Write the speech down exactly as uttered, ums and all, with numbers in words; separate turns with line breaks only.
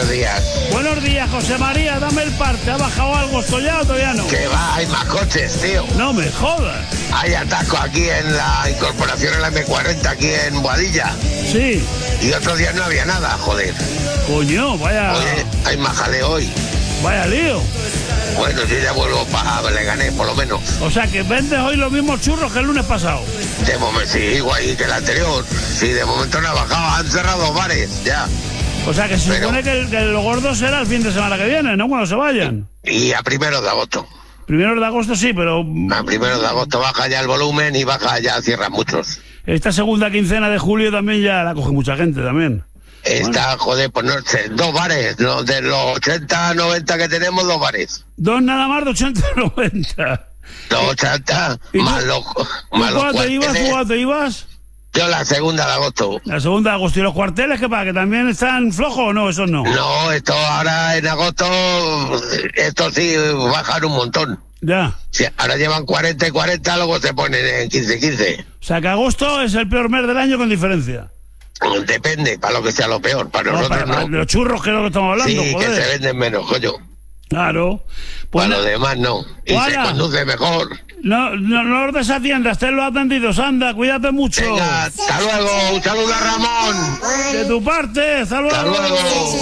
buenos días.
Buenos días, José María, dame el parte. ¿Ha bajado algo esto ya o todavía no?
Que va, hay más coches, tío.
No me jodas.
Hay atasco aquí en la incorporación en la eme cuarenta, aquí en Boadilla.
Sí.
Y otros días no había nada, joder.
Coño, vaya...
Oye, hay más jaleo hoy.
Vaya lío.
Bueno, yo ya vuelvo para Leganés, por lo menos.
O sea, que vendes hoy los mismos churros que el lunes pasado.
De momento, sí, igual que el anterior. Sí, de momento no ha bajado, han cerrado bares, ya.
O sea, que se
Pero...
supone que, el, que lo gordo será el fin de semana que viene, ¿no? Cuando se vayan.
Y a primeros de agosto.
Primeros de agosto sí, pero...
A primeros de agosto baja ya el volumen y baja ya, cierran muchos.
Esta segunda quincena de julio también ya la coge mucha gente también.
Está, bueno. Joder, pues no sé, dos bares, ¿no? De los ochenta, noventa que tenemos, dos bares.
Dos nada más de ochenta, noventa.
Los ochenta, más los, más
¿Tú
los
cuándo te ibas? ¿Tú cuándo te ibas?
Yo la segunda de agosto.
La segunda de agosto. ¿Y los cuarteles qué pasa? ¿Que también están flojos o no? Esos no.
No, esto ahora en agosto, esto sí bajan un montón.
Ya.
Sí, ahora llevan cuarenta y cuarenta, luego se ponen en quince quince.
O sea que agosto es el peor mes del año con diferencia.
Depende, para lo que sea lo peor, para
no,
nosotros
para,
no.
Los churros que es lo que estamos hablando,
sí,
joder.
que se venden menos, coño.
Claro. Pues
para no, los demás no. Y
Juana,
se conduce mejor.
No, no, no los desatiendas, ten los atendidos, anda, cuídate mucho.
Venga, hasta luego, un saludo a Ramón.
De tu parte, hasta luego.
Hasta luego.